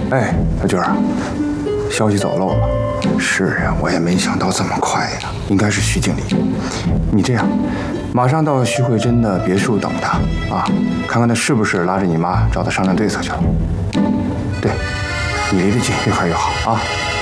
哎，小军儿，消息走漏了。是啊，我也没想到这么快呀，应该是徐经理。你这样，马上到徐慧珍的别墅等他啊，看看他是不是拉着你妈找他商量对策去了。对，你离得近越快越好啊。